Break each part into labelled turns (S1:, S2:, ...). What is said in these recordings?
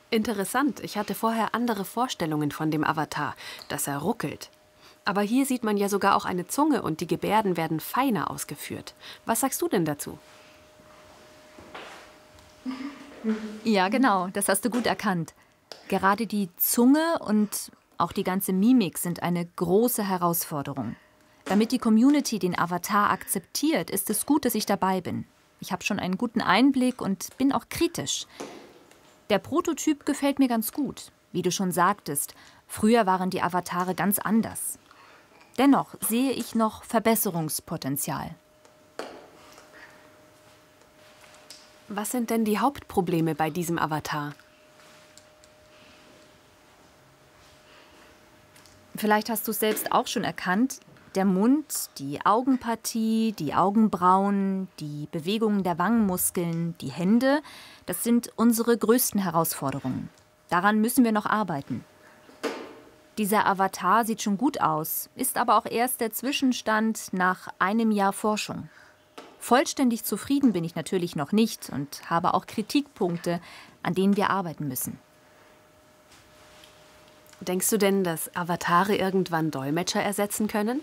S1: Interessant. Ich hatte vorher andere Vorstellungen von dem Avatar, dass er ruckelt. Aber hier sieht man ja sogar auch eine Zunge und die Gebärden werden feiner ausgeführt. Was sagst du denn dazu?
S2: Ja, genau, das hast du gut erkannt. Gerade die Zunge und auch die ganze Mimik sind eine große Herausforderung. Damit die Community den Avatar akzeptiert, ist es gut, dass ich dabei bin. Ich habe schon einen guten Einblick und bin auch kritisch. Der Prototyp gefällt mir ganz gut. Wie du schon sagtest, früher waren die Avatare ganz anders. Dennoch sehe ich noch Verbesserungspotenzial.
S1: Was sind denn die Hauptprobleme bei diesem Avatar?
S2: Vielleicht hast du es selbst auch schon erkannt. Der Mund, die Augenpartie, die Augenbrauen, die Bewegungen der Wangenmuskeln, die Hände, das sind unsere größten Herausforderungen. Daran müssen wir noch arbeiten. Dieser Avatar sieht schon gut aus, ist aber auch erst der Zwischenstand nach einem Jahr Forschung. Vollständig zufrieden bin ich natürlich noch nicht und habe auch Kritikpunkte, an denen wir arbeiten müssen.
S1: Denkst du denn, dass Avatare irgendwann Dolmetscher ersetzen können?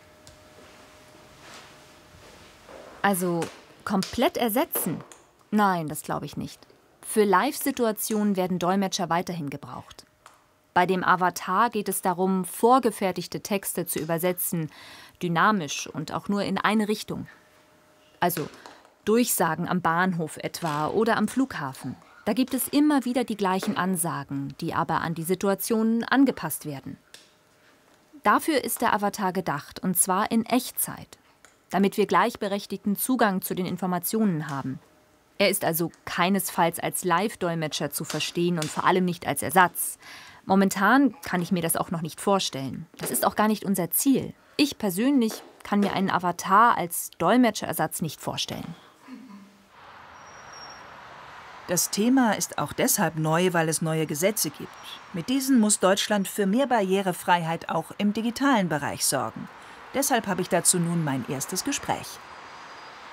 S2: Also komplett ersetzen? Nein, das glaube ich nicht. Für Live-Situationen werden Dolmetscher weiterhin gebraucht. Bei dem Avatar geht es darum, vorgefertigte Texte zu übersetzen, dynamisch und auch nur in eine Richtung. Also Durchsagen am Bahnhof etwa oder am Flughafen. Da gibt es immer wieder die gleichen Ansagen, die aber an die Situationen angepasst werden. Dafür ist der Avatar gedacht, und zwar in Echtzeit, damit wir gleichberechtigten Zugang zu den Informationen haben. Er ist also keinesfalls als Live-Dolmetscher zu verstehen und vor allem nicht als Ersatz. Momentan kann ich mir das auch noch nicht vorstellen. Das ist auch gar nicht unser Ziel. Ich persönlich kann mir einen Avatar als Dolmetscherersatz nicht vorstellen.
S3: Das Thema ist auch deshalb neu, weil es neue Gesetze gibt. Mit diesen muss Deutschland für mehr Barrierefreiheit auch im digitalen Bereich sorgen. Deshalb habe ich dazu nun mein erstes Gespräch.